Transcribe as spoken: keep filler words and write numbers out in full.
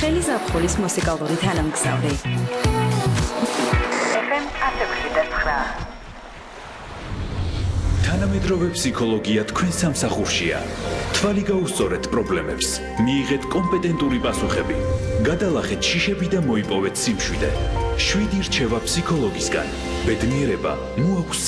ხელი ზაფხულის მუსიკალური თანამგზავრი. ეფ ემ ათი ექვსი და ცხრა. თანამედროვე ფსიქოლოგია თქვენ სამსახურშია. თვალი გაუსწორეთ პრობლემებს, მიიღეთ კომპეტენტური პასუხები, გადალახეთ შიშები და მოიპოვეთ სიმშვიდე. შვიდი რჩევა ფსიქოლოგისგან. ბედნიერება მოაქვს